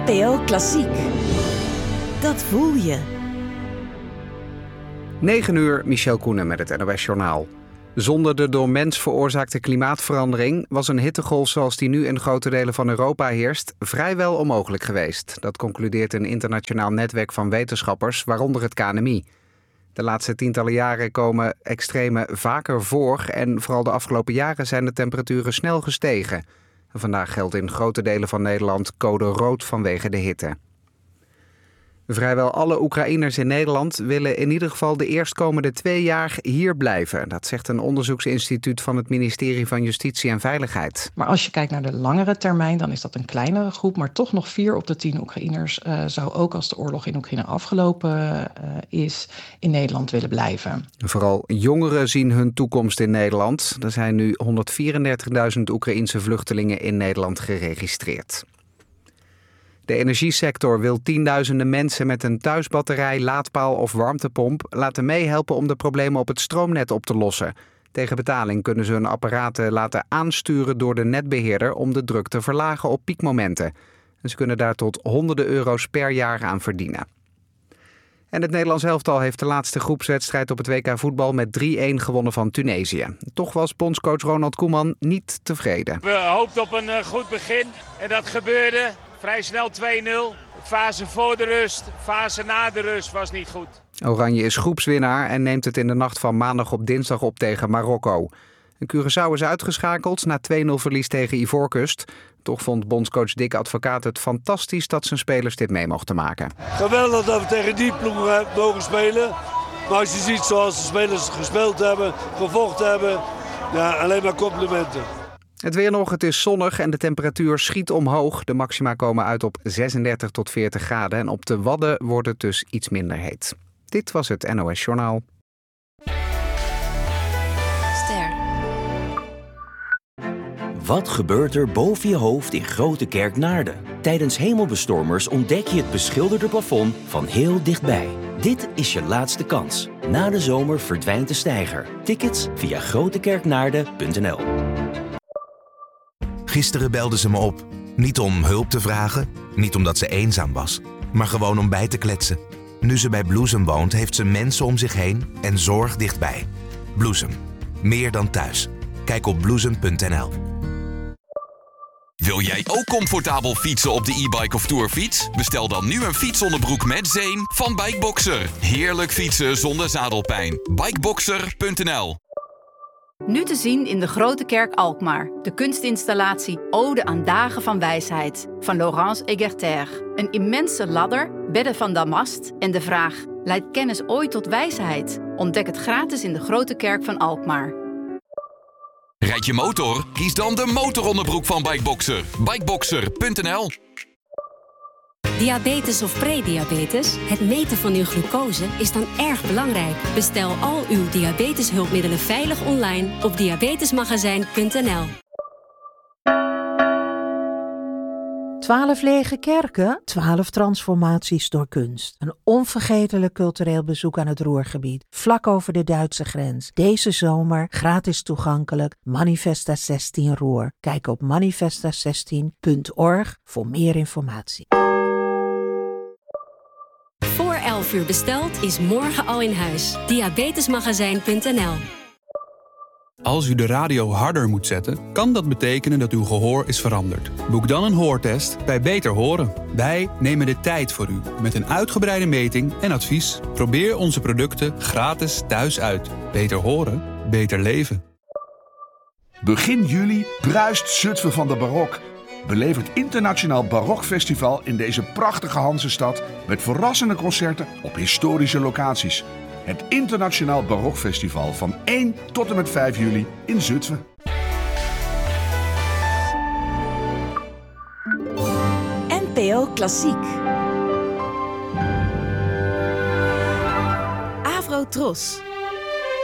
NPO Klassiek. Dat voel je. 9 uur, Michel Koenen met het NOS-journaal. Zonder de door mens veroorzaakte klimaatverandering was een hittegolf zoals die nu in grote delen van Europa heerst vrijwel onmogelijk geweest. Dat concludeert een internationaal netwerk van wetenschappers, waaronder het KNMI. De laatste tientallen jaren komen extremen vaker voor en vooral de afgelopen jaren zijn de temperaturen snel gestegen. Vandaag geldt in grote delen van Nederland code rood vanwege de hitte. Vrijwel alle Oekraïners in Nederland willen in ieder geval de eerstkomende 2 jaar hier blijven. Dat zegt een onderzoeksinstituut van het ministerie van Justitie en Veiligheid. Maar als je kijkt naar de langere termijn, dan is dat een kleinere groep. Maar toch nog 4 op de 10 Oekraïners zou ook als de oorlog in Oekraïne afgelopen is, in Nederland willen blijven. Vooral jongeren zien hun toekomst in Nederland. Er zijn nu 134.000 Oekraïense vluchtelingen in Nederland geregistreerd. De energiesector wil tienduizenden mensen met een thuisbatterij, laadpaal of warmtepomp laten meehelpen om de problemen op het stroomnet op te lossen. Tegen betaling kunnen ze hun apparaten laten aansturen door de netbeheerder om de druk te verlagen op piekmomenten. En ze kunnen daar tot honderden euro's per jaar aan verdienen. En het Nederlands elftal heeft de laatste groepswedstrijd op het WK voetbal met 3-1 gewonnen van Tunesië. Toch was bondscoach Ronald Koeman niet tevreden. We hoopten op een goed begin en dat gebeurde. Vrij snel 2-0. Fase voor de rust, fase na de rust was niet goed. Oranje is groepswinnaar en neemt het in de nacht van maandag op dinsdag op tegen Marokko. Curaçao is uitgeschakeld na 2-0 verlies tegen Ivoorkust. Toch vond bondscoach Dick Advocaat het fantastisch dat zijn spelers dit mee mochten maken. Geweldig dat we tegen die ploeg mogen spelen. Maar als je ziet zoals de spelers gespeeld hebben, gevochten hebben, ja, alleen maar complimenten. Het weer nog, het is zonnig en de temperatuur schiet omhoog. De maxima komen uit op 36 tot 40 graden en op de Wadden wordt het dus iets minder heet. Dit was het NOS Journaal. Ster. Wat gebeurt er boven je hoofd in Grote Kerk Naarden? Tijdens hemelbestormers ontdek je het beschilderde plafond van heel dichtbij. Dit is je laatste kans. Na de zomer verdwijnt de steiger. Tickets via grotekerknaarden.nl. Gisteren belde ze me op. Niet om hulp te vragen, niet omdat ze eenzaam was, maar gewoon om bij te kletsen. Nu ze bij Bloesem woont, heeft ze mensen om zich heen en zorg dichtbij. Bloesem. Meer dan thuis. Kijk op bloesem.nl. Wil jij ook comfortabel fietsen op de e-bike of tourfiets? Bestel dan nu een fietsonderbroek met zeem van Bikeboxer. Heerlijk fietsen zonder zadelpijn. Bikeboxer.nl. Nu te zien in de Grote Kerk Alkmaar. De kunstinstallatie Ode aan Dagen van Wijsheid van Laurence Egerter. Een immense ladder, bedden van damast en de vraag: leidt kennis ooit tot wijsheid? Ontdek het gratis in de Grote Kerk van Alkmaar. Rijd je motor? Kies dan de motoronderbroek van Bikeboxer. Bikeboxer.nl. Diabetes of prediabetes? Het meten van uw glucose is dan erg belangrijk. Bestel al uw diabeteshulpmiddelen veilig online op diabetesmagazijn.nl. 12 lege kerken, 12 transformaties door kunst. Een onvergetelijk cultureel bezoek aan het Ruhrgebied, vlak over de Duitse grens. Deze zomer gratis toegankelijk, Manifesta 16 Ruhr. Kijk op manifesta16.org voor meer informatie. Voor 11 uur besteld is morgen al in huis. Diabetesmagazijn.nl. Als u de radio harder moet zetten, kan dat betekenen dat uw gehoor is veranderd. Boek dan een hoortest bij Beter Horen. Wij nemen de tijd voor u met een uitgebreide meting en advies. Probeer onze producten gratis thuis uit. Beter horen, beter leven. Begin juli bruist Zutphen van de barok. Beleef het Internationaal Barokfestival in deze prachtige Hansestad met verrassende concerten op historische locaties. Het Internationaal Barokfestival van 1 tot en met 5 juli in Zutphen. NPO Klassiek. Avro Tros.